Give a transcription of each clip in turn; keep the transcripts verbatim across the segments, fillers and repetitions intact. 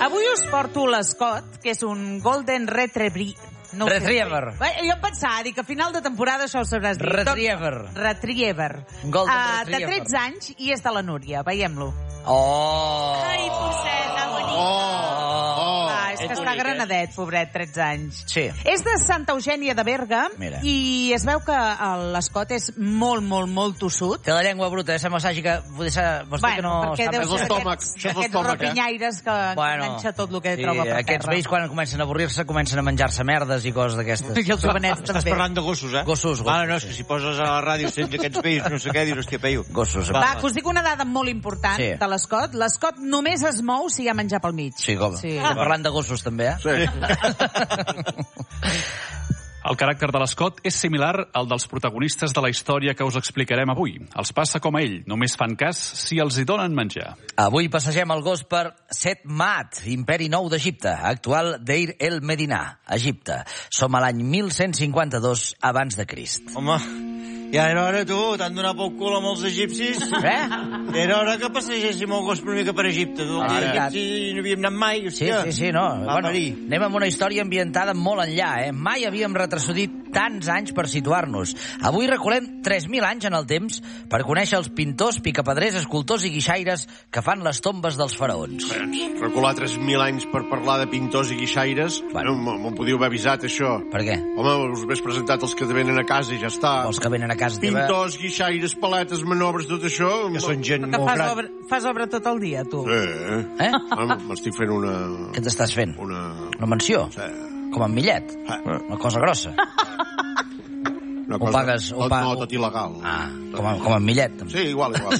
Avui us porto l'Scott, que és un Golden Retriever. No Retriever. Jo em pensava, dic, a final de temporada això ho sabràs dir. Retriever. Retriever. Golden uh, Retriever. De tretze anys i és de la Núria. Veiem-lo. Oh! Ai, posseta, bonica. Oh! oh. Ah, és que està granadet, pobret, tretze anys. Sí. És de Santa Eugènia de Berga. Mira. I es veu que l'Scott és molt, molt, molt tossut. Té la llengua bruta, eh? Sembla s'hagi que... Vols dir que no... perquè deu ser l'estómac. aquests, aquests rapinyaires que bueno, enganxa tot el que sí, troba per terra. Aquests vells, quan comencen a avorrir-se, comencen a menjar-se merdes i coses d'aquestes. I els jovenets Estàs també. parlant de gossos, eh? Gossos, gossos. Ah, no, és que si poses a la ràdio sents aquests vells, no sé què, dius, hòstia, peio. Gossos. Va, va, que us dic una dada molt important Sí. de l'Scott. L'Scott només es mou si hi ha menjar pel mig. Sí, com? Sí. Estem parlant de gossos, també, eh? Sí. El caràcter de l'Scott és similar al dels protagonistes de la història que us explicarem avui. Els passa com a ell, només fan cas si els hi donen menjar. Avui passegem el gos per Set Mat, Imperi Nou d'Egipte, actual Deir el Medina, Egipte. Som a l'any mil cent cinquanta-dos abans de Crist. Home, ja era hora, tu, t'han donat pel cul amb els egipcis. Eh? Era hora que passegéssim el gos una mica per Egipte. Tu, Ah, els egipcis no havíem anat mai, Sí, hòstia. sí, sí, no. Va Bueno, parir. anem amb una història ambientada molt enllà, eh? Mai havíem retrocedit tants anys per situar-nos. Avui reculem tres mil anys en el temps per conèixer els pintors, picapedrers, escultors i guixaires que fan les tombes dels faraons. Recular tres mil anys per parlar de pintors i guixaires, Bueno. bueno, m'ho podíeu haver avisat, això. Per què? Home, us hagués presentat els que venen a casa i ja està. Els que venen a casa teva... Pintors, guixaires, paletes, manobres, tot això... Que són gent Que molt fas gran. obra, fas obra tot el dia, tu. Eh, Eh? Ara m'estic fent una... Què t'estàs fent? Una... Una mansió? Sí. Com en Millet? Ah. Una cosa grossa? Una Ho pagues... Ho Tot, pa... no, tot il·legal. Ah, com, en- com en Millet. També. Sí, igual, igual.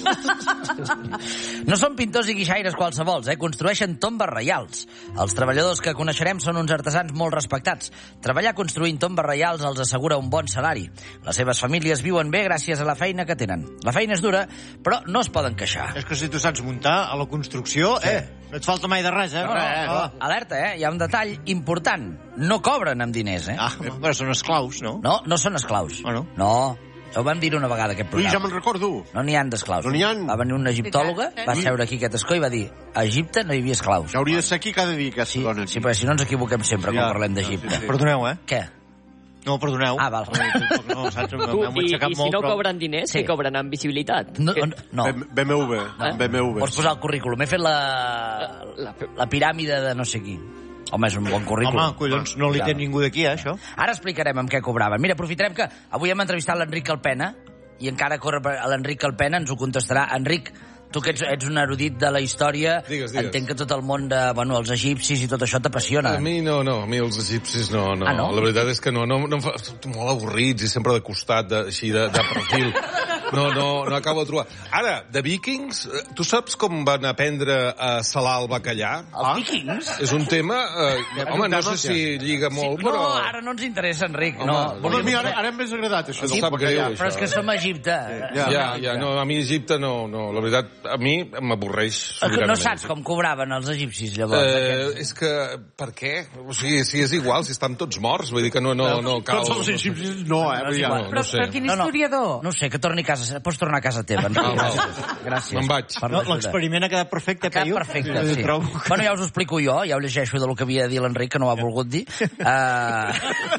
No són pintors i guixaires qualsevols, eh? Construeixen tombes reials. Els treballadors que coneixerem són uns artesans molt respectats. Treballar construint tombes reials els assegura un bon salari. Les seves famílies viuen bé gràcies a la feina que tenen. La feina és dura, però no es poden queixar. És que si tu saps muntar a la construcció, Sí. eh, no et falta mai de res, eh? No, no, no. Alerta, eh? Hi ha un detall important. No cobren amb diners, eh? Ah, home, però són esclaus, no? No, no són esclaus. Ah, no? No. Ho vam dir una vegada, aquest Ui, ja programa. me'n recordo. No n'hi ha d'esclaus. No n'hi ha? Va venir una egiptòloga, va seure aquí aquest escó i va dir a Egipte no hi havia esclaus. Ja hauria de ser aquí cada dia, aquesta Sí, dona. sí, però si no ens equivoquem sempre quan Ja, parlem ja, d'Egipte. sí, sí. Perdoneu, eh? Què? No, perdoneu. Ah, val. No, saps? Tu, M'heu i, aixecat I si molt, no però... cobren diners, Sí. sí. cobren amb visibilitat? No, Que- no. B- BMW, Eh? BMW. Pots posar el currículum. He fet la, La- la piràmide de no sé qui. Home, és un bon currículum. Home, collons, no li té ningú d'aquí, eh, això? Ara explicarem amb què cobraven. Mira, aprofitarem que avui hem entrevistat l'Enric Calpena i encara corre per l'Enric Calpena, ens ho contestarà. Enric, tu que ets, ets un erudit de la història, Digues, digues. entenc que tot el món de, bueno, els egipcis i tot això t'apassiona. A mi no, no, a mi els egipcis no, no. Ah, no? La veritat és que no, no, no em fa, molt avorrits i sempre de costat, de, així de, de perfil. No, no, no acabo de trobar. Ara, de vikings, eh, tu saps com van aprendre a salar el bacallà? Els vikings? És un tema... Eh, home, no sé si lliga molt, No, però... ara no ens interessa, Enric. Home, no, home, Home, volíem mira, ara, saber- ara m'has agradat, això. Ens del sap greu, bacallà. això. Però és que som a Egipte. Ja. Ja, ja, no, a mi Egipte no, no, la veritat, a mi m'avorreix És que no sobiranament. saps com cobraven els egipcis, llavors. Eh, aquests. és que, per què? O sigui, si és igual, si estan tots morts, vull dir que no, no, no cal... Tots els egipcis no, eh? No, és Ja. igual. no Però, sé. però quin No, no. historiador? No ho sé, que torni a casa. Pots tornar a casa teva. Enric. Ah, val. Gràcies. Me'n vaig. per No, l'ajuda. l'experiment ha quedat perfecte, Cap Peyu. perfecte, Eh, sí. trobo que- Bueno, ja us ho explico jo, ja ho llegeixo de lo que havia de dir l'Enric, que no ho ha volgut dir. Uh...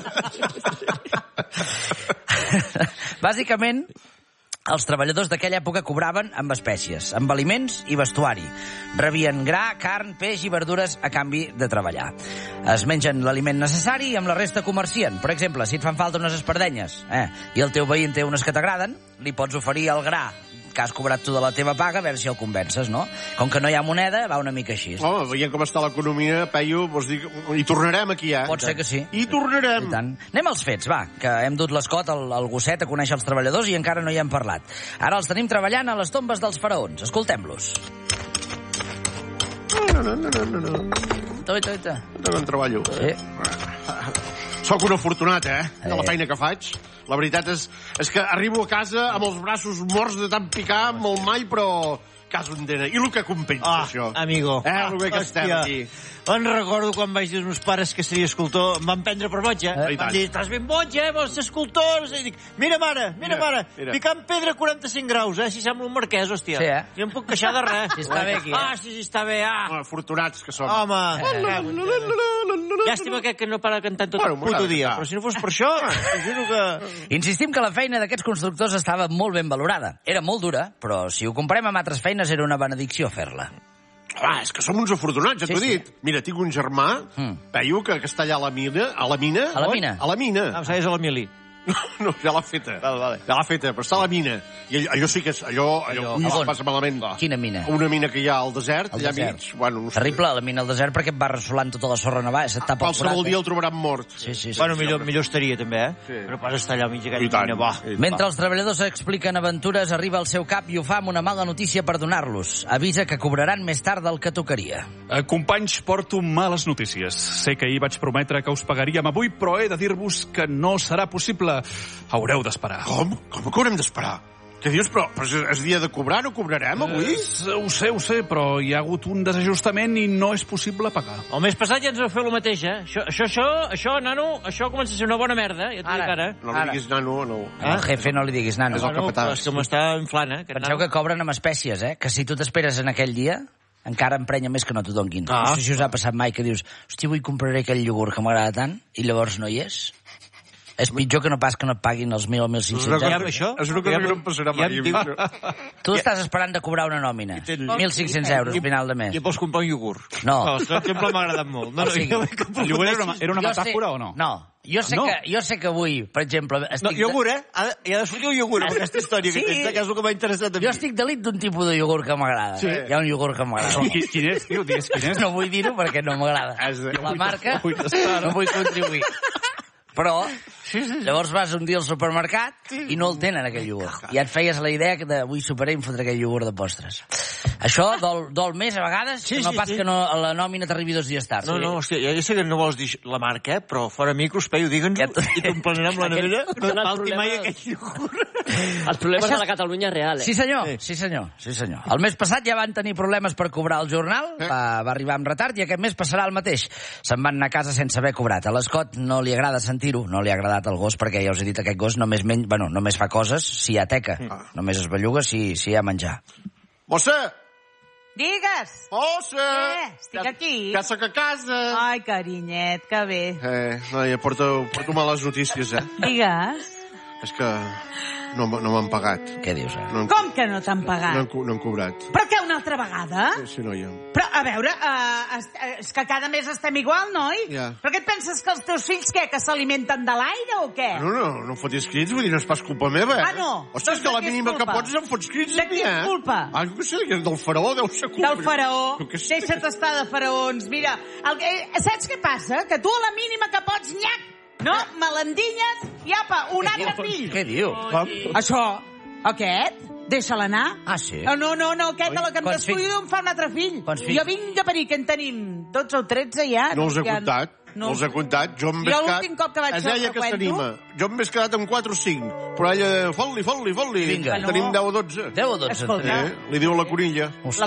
Bàsicament, els treballadors d'aquella època cobraven amb espècies, amb aliments i vestuari. Rebien gra, carn, peix i verdures a canvi de treballar. Es mengen l'aliment necessari i amb la resta comercien. Per exemple, si et fan falta unes espardenyes eh, i el teu veí en té unes que t'agraden, li pots oferir el gra que has cobrat tu de la teva paga, a veure si el convences, no? Com que no hi ha moneda, va una mica així. Home, veient com està l'economia, Peyu, vols dir que hi tornarem aquí, eh? Pot ser que sí. Hi tornarem. I tant. Anem als fets, va, que hem dut l'Escot, el, el gosset, a conèixer els treballadors i encara no hi hem parlat. Ara els tenim treballant a les tombes dels faraons. Escoltem-los. No, no, no, no, no. Toi, toi, toi. No en treballo. Sí. Soc un afortunat, eh? De la Eh. feina que faig. La veritat és, és que arribo a casa amb els braços morts de tant picar amb el mall, però cas un dena. I el que compensa, Ah, això? amigo. Eh, el bé que estem Hòstia. aquí. Me'n recordo quan vaig dir als meus pares que seria escultor, em van prendre per boig, eh? I Em tant. van dir, estàs ben boig, eh? Vols ser escultor? I dic, mira, mare, mira, Mira, mare, mira. picant pedra a quaranta-cinc graus, eh? Si sembla un marquès, hòstia. Sí, eh? I em puc queixar de res. Sí, està bé aquí, eh? Ah, sí, sí, està bé, ah. Oh, afortunats que som. Home. Llàstima aquest que no para cantant tot Bueno, el puto m'agrada dia. cantar. Però si no fos per això, t'ho juro que... Insistim que la feina d'aquests constructors estava molt ben valorada. Era molt dura, però si ho comparem amb altres feines era una benedicció fer-la. Clar, és que som uns afortunats, ja Sí, t'ho he sí. dit. Mira, tinc un germà, Mm. Peyu, que, que està allà a la mina. A la mina? A la oi? mina? A la mina. Ah, em sabes a l'Emili. No, ja l'ha feta. Vale, vale. Ja l'ha feta, però està a la mina. I allò, allò sí que és... Allò, allò, Allò- ui, on? es passa malament. Quina mina? Una mina que hi ha al desert, Al allà desert. mig. Bueno, no sé. Terrible, la mina al desert, perquè et va ressolant tota la sorra nevada, se't tapa el forat. Qualsevol dia Eh? el trobaran mort. Sí, sí, sí. Bueno, millor, millor estaria, també, eh? Sí. Però pas estar allà al mig I d'aquella tant. mina, va. I tant. Mentre els treballadors expliquen aventures, arriba al seu cap i ho fa amb una mala notícia per donar-los. Avisa que cobraran més tard del que tocaria. Eh, companys, porto males notícies. Sé que ahir vaig prometre que us pagaríem avui, però he de dir-vos que no serà possible. Haureu d'esperar. Com? Com que haurem d'esperar? Què dius? Però, però és, és dia de cobrar, no cobrarem avui? Eh, ho sé, ho sé, però hi ha hagut un desajustament i no és possible pagar. El mes passat ja ens vau fer el mateix, eh? Això, això, això, això, nano, això comença a ser una bona merda, ja t'ho dic Ara. ara. No li Ara. diguis nano, no. Al jefe no li diguis nano. És el Bueno, capatàs. però és que m'està inflant, eh? aquest Penseu nano. que cobren amb espècies, eh? Que si tu t'esperes en aquell dia, encara emprenya més que no t'ho donguin. Ah. No sé si us ha passat mai que dius, hòstia, avui compraré aquell iogurt que m'agrada tant, i llavors no hi és. És pitjor que no pas que no et paguin els mil o mil cinc-cents Ja, euros. això, És una cosa ja que no em- em passarà ja mai. em diu- Tu estàs esperant de cobrar una nòmina. mil cinc-cents euros, final de mes. I vols comprar un iogurt? No. No, això sempre m'ha agradat molt. No, O no, sigui, jo, El lloguer era una, era una Jo metàfora sé- o no? No. Jo sé, No. que, jo sé que avui, per exemple... no, Estic iogurt, eh? Ha de, hi ha de sortir un iogurt amb aquesta història Sí. que tens, que és el que m'ha interessat a mi. Jo estic delit d'un tipus de iogurt que m'agrada. Sí. Hi ha un iogurt que m'agrada. Però qui- Quin és, tio? Digues quin és. No vull dir-ho perquè no m'agrada. Has de- La marca vull tastar, no? no vull contribuir. Però llavors vas un dia al supermercat i no el tenen, aquell iogurt. I et feies la idea que de avui soparé i em fotré aquell iogurt de postres. Això dol, dol més a vegades, Sí, que no sí, pas sí. que no, la nòmina t'arribi dos dies tard. No, no, hòstia, ja sé que no vols dir la marca, eh? Però fora micros, Peyu, digue'ns-ho, Ja t'ho- i t'ho emplenarem la nevera. No Són els falti mai problemes- aquest iogurt. Els problemes de la Catalunya real, eh? Sí senyor, sí senyor, sí senyor. El mes passat ja van tenir problemes per cobrar el jornal, va, va arribar amb retard i aquest mes passarà el mateix. Se'n van anar a casa sense haver cobrat. A l'Escot no li agrada sentir-ho, no li ha agradat al gos, perquè ja us he dit, aquest gos només, men... bueno, només fa coses si hi ha teca, només es belluga si, si hi ha menjar. Mossa! Digues! Mossa! Eh, estic aquí. Ja soc a casa. Ai, carinyet, que bé. Eh, noia, porto, porto males notícies, eh? Digues. És que no, m- no m'han pagat. Què dius, eh? No han, Com que no t'han no, pagat? han, co- no han cobrat. Però què, una altra vegada? Sí, sí, noia. Però, a veure, uh, és, és que cada mes estem igual, noi? Ja. Però què et penses que els teus fills, què, que s'alimenten de l'aire o què? No, no, no fotis crits, vull dir, no és pas culpa meva, eh? Ah, no? Hòstia, és Doncs que de la qui és mínima que culpa? pots em fots crits De a mi, qui és eh? culpa? Ah, jo què sé, que del faraó deu ser culpa. Del faraó. Jo què sé. Deixa't estar de faraons. Mira, el que, saps què passa? Que tu a la mínima que pots, nyac, no? Melandinyes i apa, un altre fill. Què diu? Això, aquest, deixa-la anar. Ah, sí? No, no, no, no aquest Oi? de la que em Quants descuido em fa un altre fill. Quants fills? Jo vinc a parir, que en tenim dotze o tretze ja. No els he Ja- comptat. No els he comptat. Jo em Jo vaig l'últim cop que vaig es fer el deia que recuento- s'anima. Jo em vaig quedat amb quatre o cinc. Però ella, fot-li, fot-li, fot-li. Vinga. Tenim deu o dotze. deu o dotze? Escolta. Eh? Li diu la conilla. La...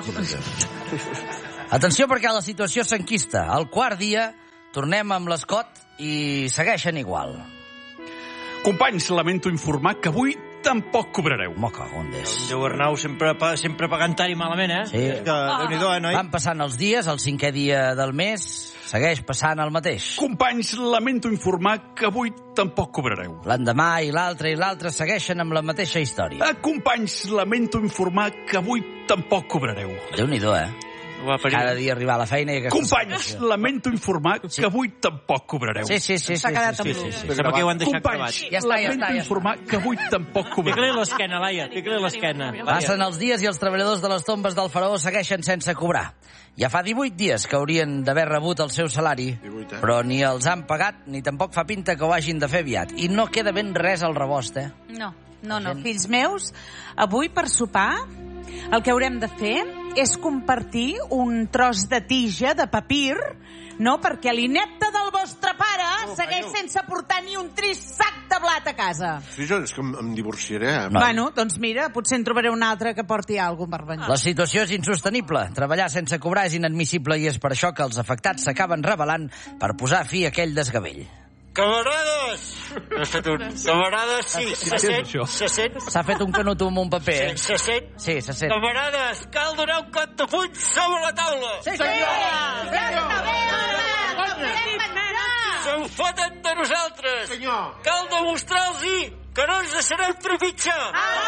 Atenció perquè la situació s'enquista. Al quart dia tornem amb l'Escot i segueixen igual. Companys, lamento informar que avui tampoc cobrareu. Me cago en Déu. Déu Arnau sempre, pa, sempre pagant tard i malament, eh? Sí. És que, Déu-n'hi-do, eh, noi? Van passant els dies, el cinquè dia del mes segueix passant el mateix. Companys, lamento informar que avui tampoc cobrareu. L'endemà i l'altre i l'altre segueixen amb la mateixa història. Eh, companys, lamento informar que avui tampoc cobrareu. Déu-n'hi-do, eh? Va parir. Cada dia arribar a la feina i aquesta Companys, situació. lamento informar que avui tampoc cobrareu. Sí, sí, sí. sí, S'ha quedat sí, amb sí, l'u. sí, sí. Sembla que ho han deixat Companys, gravat. Ja està, ja lamento està, ja informar que avui tampoc cobrareu. Fica-li l'esquena, Laia, fica-li l'esquena. Passen els dies i els treballadors de les tombes del faraó segueixen sense cobrar. Ja fa divuit dies que haurien d'haver rebut el seu salari, divuit, eh? però ni els han pagat ni tampoc fa pinta que ho hagin de fer aviat. I no queda ben res al rebost, eh? No, no, no, fills meus, avui per sopar el que haurem de fer és compartir un tros de tija de papir, no? Perquè l'inepte del vostre pare oh, segueix paio. sense portar ni un trist sac de blat a casa. Sí, jo és que em, em divorciaré. Eh? Bueno, doncs mira, potser en trobaré un altre que porti alguna cosa per venir. La situació és insostenible. Treballar sense cobrar és inadmissible i és per això que els afectats s'acaben rebel·lant per posar fi a aquell desgavell. Camarades! No ha estat un... Camarades, sí, se sent, se sent. S'ha fet un canut amb un paper, eh? Se sent. Sí, se sent. Camarades, cal donar un cop de full sobre la taula. Sí, senyor! Se'n foten de nosaltres. Senyor! Cal demostrar-los que no ens deixarem trepitjar.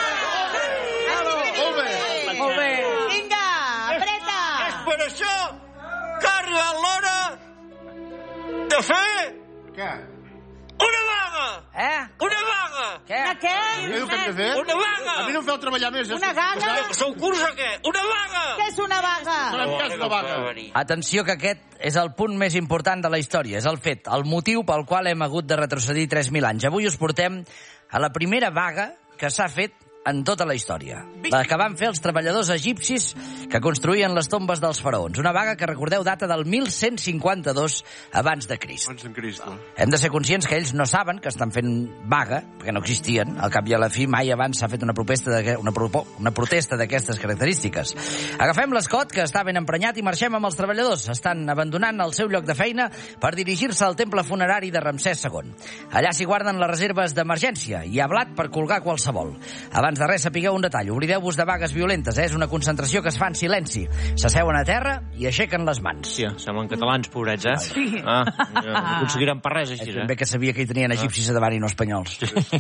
Molt bé! Molt bé! Vinga, apreta! És per això que ha arribat l'hora de fer... Què? Una vaga! Eh? Una vaga! Què? Una què? Què diu que hem de fer? Una vaga! A mi no em feu treballar més. Una vaga? Sou curs o què? Una vaga! Què és una vaga? Farem cas de vaga. Atenció, que aquest és el punt més important de la història. És el fet, el motiu pel qual hem hagut de retrocedir tres mil anys. Avui us portem a la primera vaga que s'ha fet en tota la història. La que van fer els treballadors egipcis que construïen les tombes dels faraons. Una vaga que, recordeu, data del mil cent cinquanta-dos abans de Crist. Abans de Crist. Hem de ser conscients que ells no saben que estan fent vaga, perquè no existien. Al cap i a la fi, mai abans s'ha fet una protesta de, una, una protesta d'aquestes característiques. Agafem l'escot, que està ben emprenyat, i marxem amb els treballadors. Estan abandonant el seu lloc de feina per dirigir-se al temple funerari de Ramsès segon. Allà s'hi guarden les reserves d'emergència. Hi ha blat per colgar qualsevol. Abans de res, sapigueu un detall. Oblideu-vos de vagues violentes, eh? És una concentració que es fa en silenci. S'asseuen a terra i aixequen les mans. Sí, semblen catalans, pobrets, eh? Sí. Ah, no aconseguiran per res, així, eh? Bé que sabia que hi tenien egipcis a davant i no espanyols.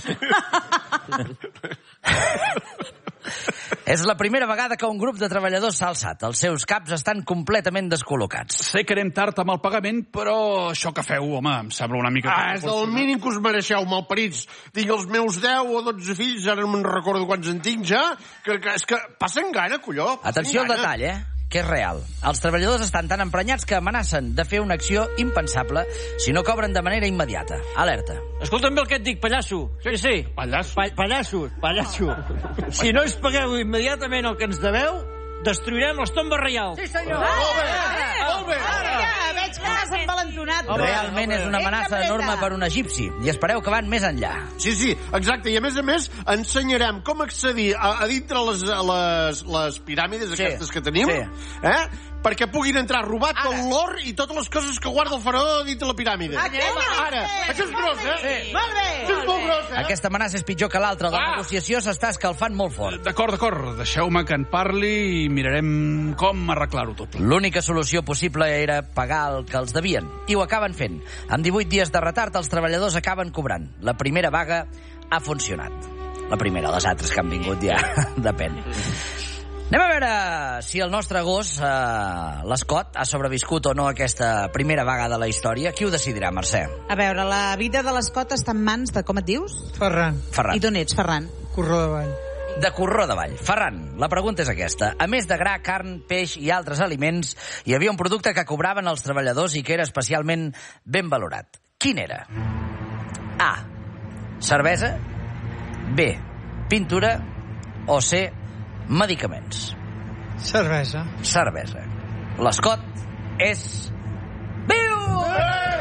És la primera vegada que un grup de treballadors s'ha alçat. Els seus caps estan completament descol·locats. Sé que anem tard amb el pagament, però això que feu, home, em sembla una mica... Ah, és el mínim que us mereixeu, malparits. Tinc els meus deu o dotze fills, ara no me'n recordo quants en tinc ja, que, que és que passen gana, colló. Atenció al detall, eh? Que és real. Els treballadors estan tan emprenyats que amenacen de fer una acció impensable si no cobren de manera immediata. Alerta. Escolta'm bé el que et dic, pallasso. Sí, sí. Pallasso? Pa pallasso, pallasso. Si no ens pagueu immediatament el que ens deveu, destruirem les tombes reials. Sí, senyor. Ah, molt bé, molt bé. Ja, veig que t'has envalentonat. Realment és una amenaça enorme per un egipci. I espereu que van més enllà. Sí, sí, exacte. I a més a més ensenyarem com accedir a, a dintre les, a les, les piràmides sí, aquestes que tenim, sí. eh? Perquè puguin entrar robat tot l'or i totes les coses que guarda el faraó dintre la piràmide. Ah, Home, ara, això és gros, eh? Sí. Molt bé. Això és molt gros, eh? Aquesta amenaça és pitjor que l'altra. La Ah. negociació s'està escalfant molt fort. D'acord, d'acord, deixeu-me que en parli i mirarem com arreglar-ho tot. L'única solució possible era pagar el que els devien. I ho acaben fent. Amb divuit dies de retard, els treballadors acaben cobrant. La primera vaga ha funcionat. La primera, les altres que han vingut ja, depèn. Anem a veure si el nostre gos, eh, l'Escot, ha sobreviscut o no a aquesta primera vaga de la història. Qui ho decidirà, Mercè? A veure, la vida de l'Escot està en mans de, com et dius? Ferran. Ferran. I d'on ets, Ferran? Corró de Vall. De Corró de Vall. Ferran, la pregunta és aquesta. A més de gra, carn, peix i altres aliments, hi havia un producte que cobraven els treballadors i que era especialment ben valorat. Quin era? A. Cervesa. B. Pintura. O C. Medicaments. Cervesa. Cervesa. L'Escot és... viu!